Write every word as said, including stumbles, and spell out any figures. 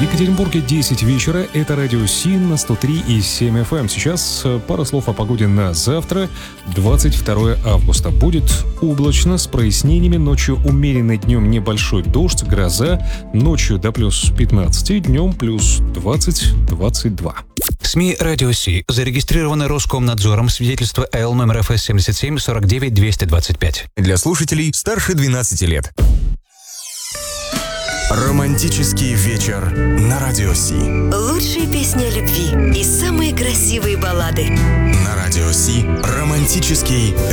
Екатеринбурге десять вечера. Это радио СИН на сто три и семь эф эм. Сейчас пара слов о погоде на завтра, двадцать второе августа. Будет облачно с прояснениями. Ночью умеренный, днем небольшой дождь, гроза. Ночью до плюс пятнадцать, днем плюс двадцать - двадцать два. СМИ «Радио Си» зарегистрированы Роскомнадзором. Свидетельство Эл номер эф эс семьдесят семь сорок девять двести двадцать пять. Для слушателей старше двенадцати лет. Романтический вечер на Радио Си. Лучшие песни о любви и самые красивые баллады. На Радио Си романтический